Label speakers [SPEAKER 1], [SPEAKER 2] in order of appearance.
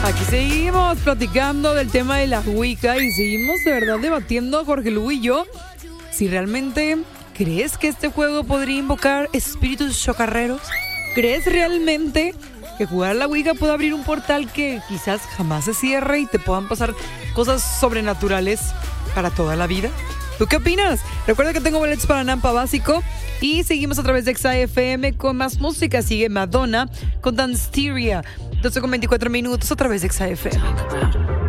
[SPEAKER 1] Aquí seguimos platicando del tema de la Ouija y seguimos de verdad debatiendo, Jorge Lugo y yo, si realmente crees que este juego podría invocar espíritus chocarreros. ¿Crees realmente que jugar a la Ouija puede abrir un portal que quizás jamás se cierre y te puedan pasar cosas sobrenaturales para toda la vida? ¿Tú qué opinas? Recuerda que tengo boletos para Nampa Básico y seguimos a través de Exa FM con más música. Sigue Madonna con Danceteria. 12:24 a través de Exa FM.